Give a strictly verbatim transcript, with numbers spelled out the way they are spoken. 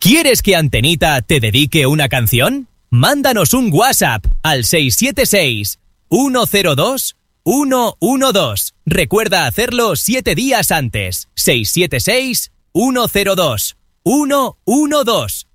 ¿Quieres que Antenita te dedique una canción? Mándanos un WhatsApp al seis siete seis, uno cero dos, uno uno dos. Recuerda hacerlo siete días antes. seis siete seis, uno cero dos, uno uno dos.